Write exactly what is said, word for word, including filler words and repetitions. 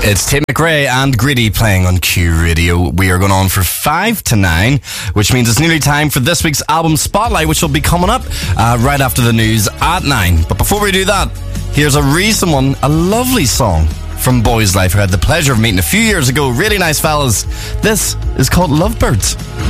It's Tim McRae and Gritty playing on Q Radio. We are going on for five to nine, which means it's nearly time for this week's album Spotlight, which will be coming up uh, right after the news at nine. But before we do that, here's a recent one, a lovely song from Boys Life, who I had the pleasure of meeting a few years ago. Really nice fellas. This is called Lovebirds.